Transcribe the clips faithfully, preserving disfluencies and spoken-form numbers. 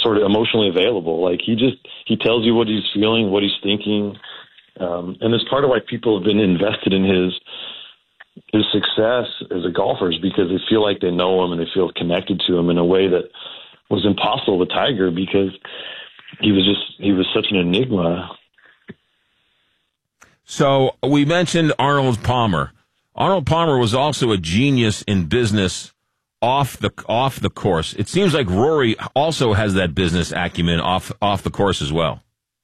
sort of emotionally available. Like he just, he tells you what he's feeling, what he's thinking. Um, and it's part of why people have been invested in his, his success as a golfer is because they feel like they know him and they feel connected to him in a way that was impossible with Tiger because he was just, he was such an enigma. So we mentioned Arnold Palmer. Arnold Palmer was also a genius in business off the off the course. It seems like Rory also has that business acumen off off the course as well.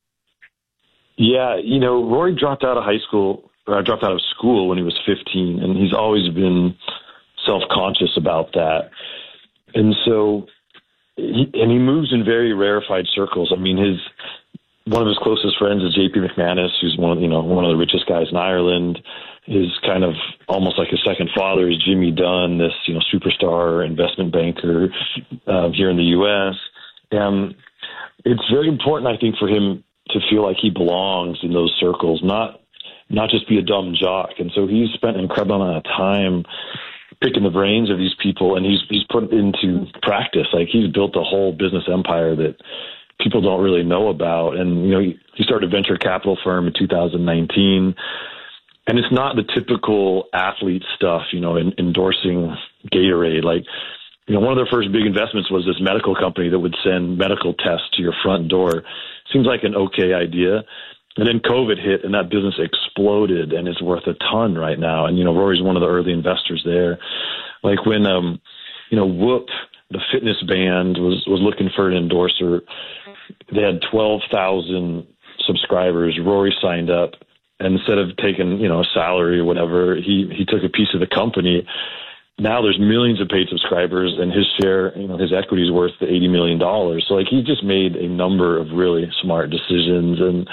Yeah, you know, Rory dropped out of high school, or dropped out of school when he was fifteen, and he's always been self-conscious about that. And so, he, and he moves in very rarefied circles. I mean, his one of his closest friends is J P McManus, who's one of, you know, one of the richest guys in Ireland. His kind of almost like his second father is Jimmy Dunn, this, you know, superstar investment banker uh, here in the U S. And it's very important, I think, for him to feel like he belongs in those circles, not not just be a dumb jock. And so he's spent an incredible amount of time picking the brains of these people, and he's he's put into practice. Like he's built a whole business empire that people don't really know about. And, you know, he, he started a venture capital firm in two thousand nineteen. And it's not the typical athlete stuff, you know, in, endorsing Gatorade. Like, you know, one of their first big investments was this medical company that would send medical tests to your front door. Seems like an okay idea. And then COVID hit and that business exploded and is worth a ton right now. And, you know, Rory's one of the early investors there. Like when, um, you know, Whoop, the fitness band, was, was looking for an endorser, they had twelve thousand subscribers. Rory signed up. And instead of taking, you know, a salary or whatever, he, he took a piece of the company. Now there's millions of paid subscribers, and his share, you know, his equity is worth eighty million dollars. So, like, he just made a number of really smart decisions. And,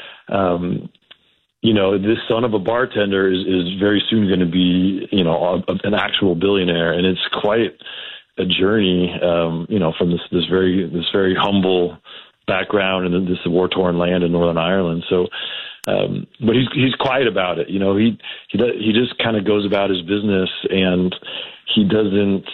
um, you know, this son of a bartender is, is very soon going to be, you know, a, an actual billionaire. And it's quite a journey, um, you know, from this, this very, this very humble background and this war-torn land in Northern Ireland. So, Um, but he's he's quiet about it. You know, he he does, he just kind of goes about his business, and he doesn't.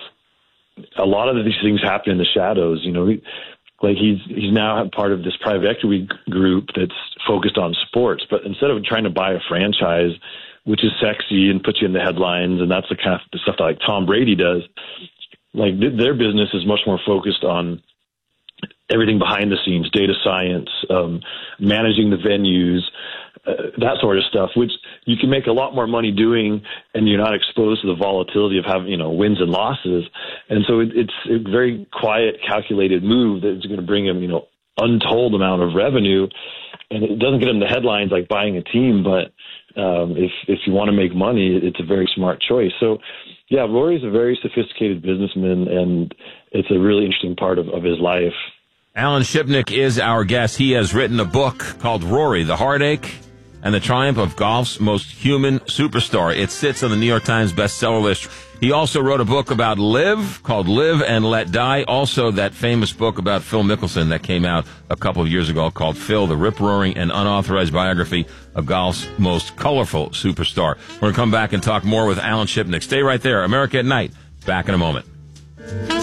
A lot of these things happen in the shadows. You know, he, like he's he's now part of this private equity group that's focused on sports. But instead of trying to buy a franchise, which is sexy and puts you in the headlines, and that's the kind of the stuff that like Tom Brady does, like th- their business is much more focused on everything behind the scenes, data science, um, managing the venues, uh, that sort of stuff, which you can make a lot more money doing, and you're not exposed to the volatility of having, you know, wins and losses. And so it, it's a very quiet, calculated move that's going to bring him, you know, untold amount of revenue. And it doesn't get him the headlines like buying a team, but um, if if you want to make money, it's a very smart choice. So, yeah, Rory's a very sophisticated businessman, and it's a really interesting part of, of his life. Alan Shipnick is our guest. He has written a book called Rory, The Heartache and the Triumph of Golf's Most Human Superstar. It sits on the New York Times bestseller list. He also wrote a book about Live called Live and Let Die. Also, that famous book about Phil Mickelson that came out a couple of years ago called Phil, the rip-roaring and unauthorized biography of golf's most colorful superstar. We're going to come back and talk more with Alan Shipnick. Stay right there. America at Night. Back in a moment.